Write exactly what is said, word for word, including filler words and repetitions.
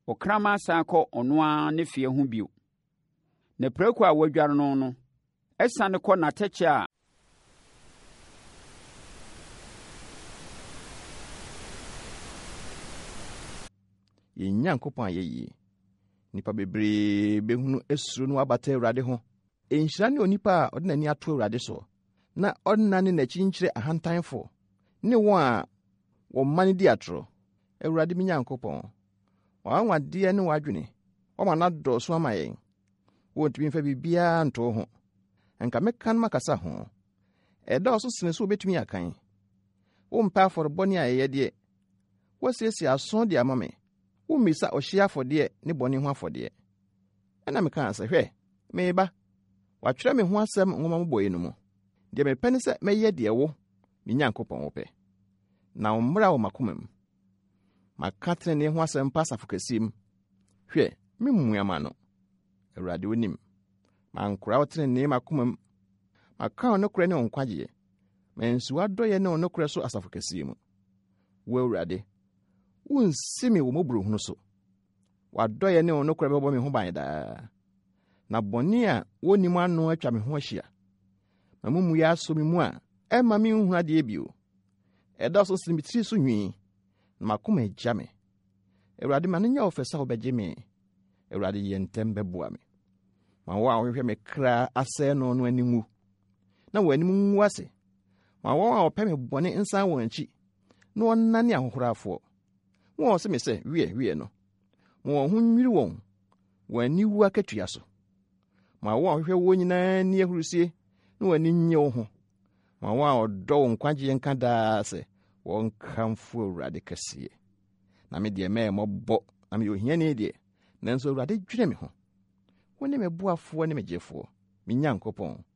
ɔkrama san kɔ ɔno ara ne fie ho bio. Na prako a wɔadware no no ɛsane kɔ n'atɛkyɛ a yɛn Nyankopɔn ayɛ yie. Nipa bebree behunu esuro no abata Awurade ho. Enhyira ne onipa a ɔde n'ani ato Awurade so, na ɔnna ne n'akyi nkyerɛ ahantanfo ne wɔn a wɔma ne di atoro. Awurade mi Nyankopɔn, wɔanwadeɛ ne wadwene, wɔma n'adɔso ama yɛn. Wɔntumi mfa biribiara nto ho. Nka meka no makasa ho. Ɛda ɔso sene so wobɛtumi akan. Wompɛ afɔrebɔne a ɛyɛ deɛ. Wɔasiesie aso de ama me. Wommisa ɔhye afɔdeɛ ne bɔne ho afɔdeɛ. Ɛna meka sɛ hwɛ, meba. Watwerɛ me ho asɛm nwoma mmobɔe no mu. Deɛ mepɛ ne sɛ mɛyɛ deɛ wo, me Nyankopɔn wopɛ. Na wo mmara wɔ m'akoma mu. Maka tenenee ho asɛm pa asafo kɛseɛ mu. Hwɛ, memmuama no. Awurade wonim. Mankora wo tenenee m'akoma mu. Maka wo nokorɛ ne wo nkwagyeɛ. Mansi w'adɔyɛ ne wo nokorɛ so asafo kɛseɛ mu. Wo Awurade, wonsi me wo mmɔborɔhunu so. W'adɔyɛ ne wo nokorɛ bɛbɔ me ho ban daa. Na bɔne a wonnim ano atwa me ho ahyia. Ma mumu yɛ aso me mu a, ɛma me nhu adeɛ bio. Ɛda so sene me tiri so nwii, na makoma agya me. Awurade ma no nyɛ wo fɛ sɛ wobɛgye me. Awurade yɛ ntɛm bɛboa me. Ma wo a wohwehwɛ me kra asɛe no no ani nwu. Na w'anim ngu ase. Ma wɔn a wɔpɛ me bɔne nsan wɔn akyi, na wɔnnane ahohorafoɔ. Wɔn sɛ me sɛ wie wie no. Ma wɔn ho nnwiri wɔn, wɔn ani wu akatua so. Ma wɔn a wɔhwehwɛ wɔn nyinaa ni ahurusie, na wɔn ani nnye wo ho. Ma wɔn a wɔdɔ wo nkwagyeɛ nka daa sɛ wɔnkamfo Awurade kɛseɛ. Na me deɛ mɛyɛ mmɔbɔ, na meyɛ ohiani deɛ, nanso Awurade dwene me ho. Wo ne me boafoɔ ne me gyefoɔ, me Nyankopɔn.